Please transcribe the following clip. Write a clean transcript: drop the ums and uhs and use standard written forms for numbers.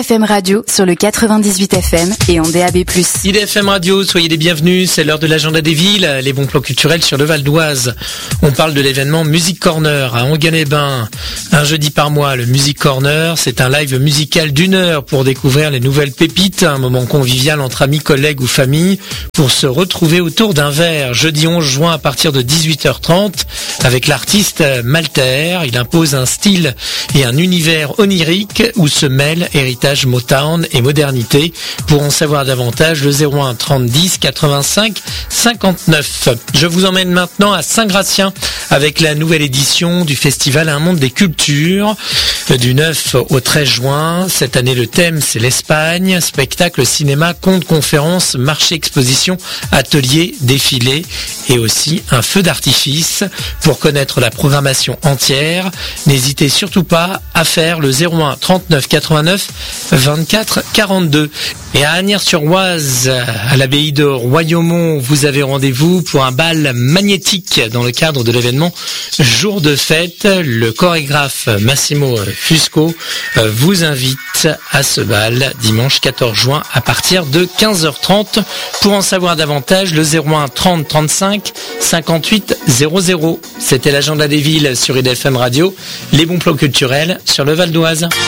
IDFM Radio sur le 98 FM et en DAB+. IDFM Radio, soyez les bienvenus, c'est l'heure de l'agenda des villes, les bons plans culturels sur le Val d'Oise. On parle de l'événement Music Corner à Enghien-les-Bains. Un jeudi par mois, le Music Corner, c'est un live musical d'1 heure pour découvrir les nouvelles pépites, un moment convivial entre amis, collègues ou famille pour se retrouver autour d'un verre. Jeudi 11 juin à partir de 18h30 avec l'artiste Malter. Il impose un style et un univers onirique où se mêlent héritage Motown et modernité. Pour en savoir davantage, le 01 30 10 85 59. Je vous emmène maintenant à Saint-Gratien avec la nouvelle édition du festival Un monde des cultures du 9 au 13 juin. Cette année, le thème, c'est l'Espagne. Spectacle, cinéma, contes, conférences, marché, exposition, ateliers, défilés et aussi un feu d'artifice. Pour connaître la programmation entière, n'hésitez surtout pas à faire le 01 39 89 24 42. Et à Asnières-sur-Oise, à l'abbaye de Royaumont, vous avez rendez-vous pour un bal magnétique dans le cadre de l'événement Jour de fête. Le chorégraphe Massimo Fusco vous invite à ce bal dimanche 14 juin à partir de 15h30. Pour en savoir davantage, le 01 30 35 58 00. C'était l'agenda des villes sur IDFM Radio, les bons plans culturels sur le Val d'Oise.